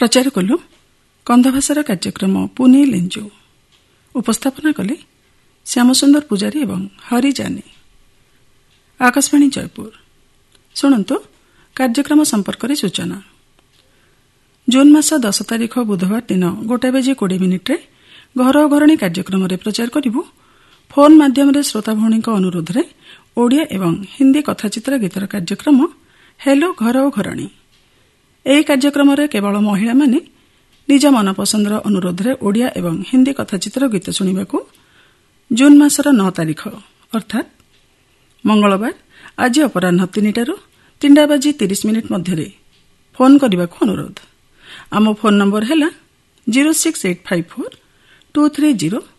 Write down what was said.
ପ୍ରଚାର କଲୁ କନ୍ଧଭାଷାର କାର୍ଯ୍ୟକ୍ରମ ପୁନେ ଲେଞ୍ଜୁ। ଉପସ୍ଥାପନା କଲେ ଶ୍ୟାମସୁନ୍ଦର ପୂଜାରୀ ଏବଂ ହରି ଜାନି। ଆକାଶବାଣୀ ଜୟପୁର। ଶୁଣନ୍ତୁ କାର୍ଯ୍ୟକ୍ରମ ସମ୍ପର୍କରେ ସୂଚନା। ଜୁନ୍ ମାସ 10 ତାରିଖ ବୁଧବାର ଦିନ 1:20 ଘର ଘରଣୀ କାର୍ଯ୍ୟକ୍ରମରେ ପ୍ରଚାର କରିବୁ ଫୋନ୍ ମାଧ୍ୟମରେ ଶ୍ରୋତା ଭଉଣୀଙ୍କ ଅନୁରୋଧରେ ଓଡ଼ିଆ ଏବଂ ହିନ୍ଦୀ କଥାଚିତ୍ର ଗୀତର କାର୍ଯ୍ୟକ୍ରମ ହେଲୋ ଘର ଓ ଘରଣୀ। ଏହି କାର୍ଯ୍ୟକ୍ରମରେ କେବଳ ମହିଳାମାନେ ନିଜ ମନପସନ୍ଦର ଅନୁରୋଧରେ ଓଡ଼ିଆ ଏବଂ ହିନ୍ଦୀ କଥାଚିତ୍ର ଗୀତ ଶୁଣିବାକୁ ଜୁନ୍ ମାସର 9 ତାରିଖ ଅର୍ଥାତ୍ ମଙ୍ଗଳବାର ଆଜି ଅପରାହ୍ନ 3ଟାରୁ 3:30 ମଧ୍ୟରେ ଫୋନ୍ କରିବାକୁ ଅନୁରୋଧ। ଆମ ଫୋନ୍ ନମ୍ବର ହେଲା 06854230223।